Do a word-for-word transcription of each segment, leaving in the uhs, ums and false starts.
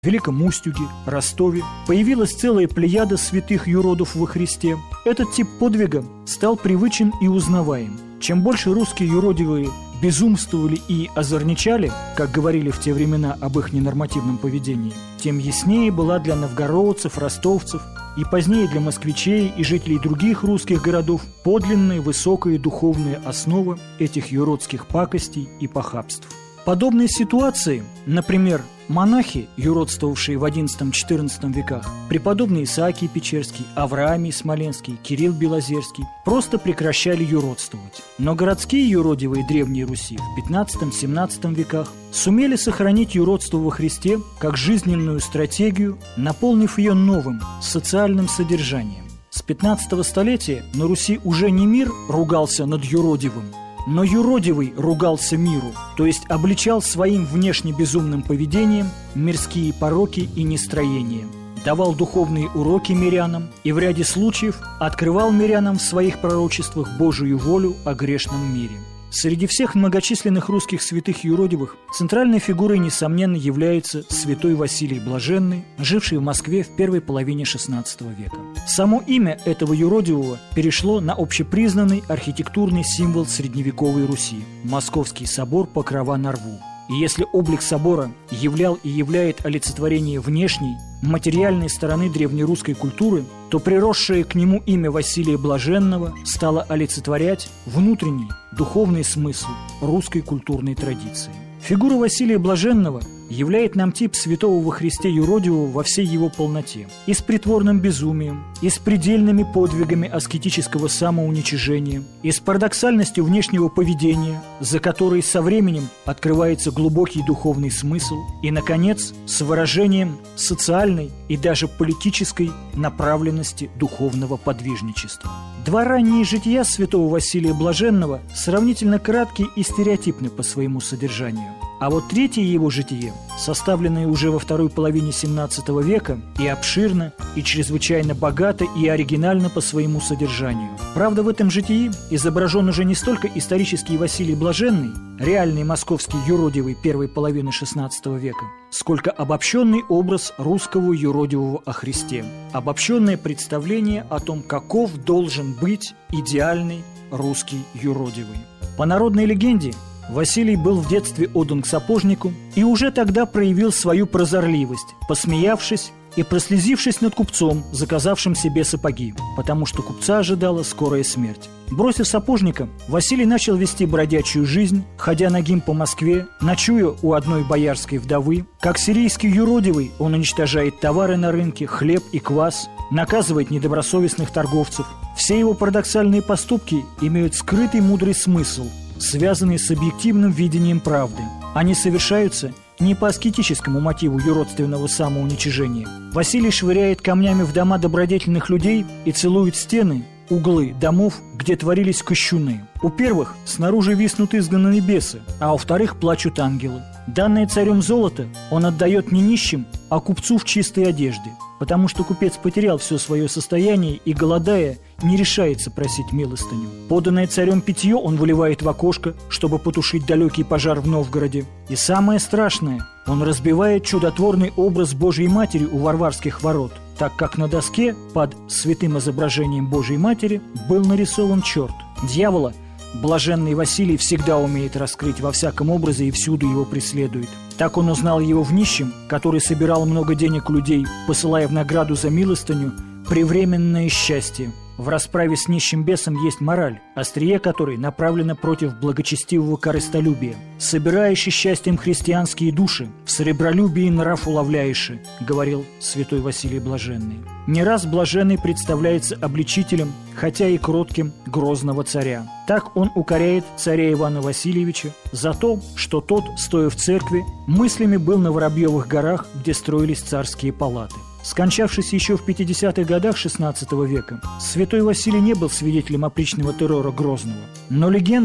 В Великом Устюге, Ростове появилась целая плеяда святых юродов во Христе. Этот тип подвига стал привычен и узнаваем. Чем больше русские юродивые безумствовали и озорничали, как говорили в те времена об их ненормативном поведении, тем яснее была для новгородцев, ростовцев и позднее для москвичей и жителей других русских городов подлинная высокая духовная основа этих юродских пакостей и похабств. Подобные ситуации, например, монахи, юродствовавшие в одиннадцатом-четырнадцатом веках, преподобный Исаакий Печерский, Авраамий Смоленский, Кирилл Белозерский, просто прекращали юродствовать. Но городские юродивые Древней Руси в пятнадцатом-семнадцатом веках сумели сохранить юродство во Христе как жизненную стратегию, наполнив ее новым социальным содержанием. С пятнадцатого столетия на Руси уже не мир ругался над юродивым, но юродивый ругался миру, то есть обличал своим внешне безумным поведением мирские пороки и нестроения, давал духовные уроки мирянам и в ряде случаев открывал мирянам в своих пророчествах Божию волю о грешном мире. Среди всех многочисленных русских святых юродивых центральной фигурой, несомненно, является святой Василий Блаженный, живший в Москве в первой половине шестнадцатого века. Само имя этого юродивого перешло на общепризнанный архитектурный символ средневековой Руси – Московский собор Покрова на Рву. И если облик собора являл и являет олицетворение внешней, материальной стороны древнерусской культуры, то приросшее к нему имя Василия Блаженного стало олицетворять внутренний, духовный смысл русской культурной традиции. Фигура Василия Блаженного являет нам тип святого во Христе юродивого во всей его полноте. И с притворным безумием, и с предельными подвигами аскетического самоуничижения, и с парадоксальностью внешнего поведения, за которой со временем открывается глубокий духовный смысл, и, наконец, с выражением социальной и даже политической направленности духовного подвижничества. Два ранние жития святого Василия Блаженного сравнительно краткие и стереотипны по своему содержанию. А вот третье его житие, составленное уже во второй половине семнадцатого века, и обширно, и чрезвычайно богато, и оригинально по своему содержанию. Правда, в этом житии изображен уже не столько исторический Василий Блаженный, реальный московский юродивый первой половины шестнадцатого века, сколько обобщенный образ русского юродивого о Христе, обобщенное представление о том, каков должен быть идеальный русский юродивый. По народной легенде, Василий был в детстве отдан к сапожнику и уже тогда проявил свою прозорливость, посмеявшись и прослезившись над купцом, заказавшим себе сапоги, потому что купца ожидала скорая смерть. Бросив сапожника, Василий начал вести бродячую жизнь, ходя нагим по Москве, ночуя у одной боярской вдовы. Как сирийский юродивый, он уничтожает товары на рынке, хлеб и квас, наказывает недобросовестных торговцев. Все его парадоксальные поступки имеют скрытый мудрый смысл, связанный с объективным видением правды. Они совершаются не по аскетическому мотиву юродственного самоуничижения. Василий швыряет камнями в дома добродетельных людей и целует стены, углы домов, где творились кощуны. У первых снаружи виснут изгнанные бесы, а у вторых плачут ангелы. Данное царем золото он отдает не нищим, а купцу в чистой одежде, потому что купец потерял все свое состояние и, голодая, не решается просить милостыню. Поданное царем питье он выливает в окошко, чтобы потушить далекий пожар в Новгороде. И самое страшное, он разбивает чудотворный образ Божьей Матери у Варварских ворот, так как на доске под святым изображением Божьей Матери был нарисован черт. Дьявола Блаженный Василий всегда умеет раскрыть во всяком образе и всюду его преследует. Так он узнал его в нищем, который собирал много денег у людей, посылая в награду за милостыню превременное счастье. В расправе с нищим бесом есть мораль, острие которой направлено против благочестивого корыстолюбия. «Собирающий счастьем христианские души, в сребролюбии нрав уловляешь», — говорил святой Василий Блаженный. Не раз Блаженный представляется обличителем, хотя и кротким, грозного царя. Так он укоряет царя Ивана Васильевича за то, что тот, стоя в церкви, мыслями был на Воробьевых горах, где строились царские палаты. Скончавшись еще в пятидесятых годах шестнадцатого века, святой Василий не был свидетелем опричного террора Грозного. Но легенда,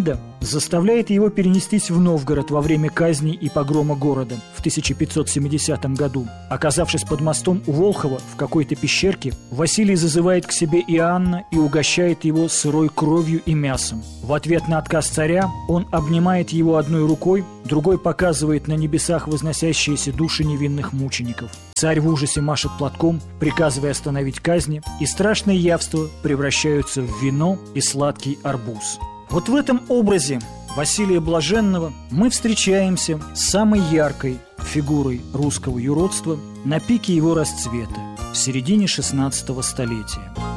заставляет его перенестись в Новгород во время казни и погрома города в тысяча пятьсот семидесятом году. Оказавшись под мостом у Волхова в какой-то пещерке, Василий зазывает к себе Иоанна и угощает его сырой кровью и мясом. В ответ на отказ царя он обнимает его одной рукой, другой показывает на небесах возносящиеся души невинных мучеников. Царь в ужасе машет платком, приказывая остановить казни, и страшные явства превращаются в вино и сладкий арбуз. Вот в этом образе Василия Блаженного мы встречаемся с самой яркой фигурой русского юродства на пике его расцвета в середине шестнадцатого столетия.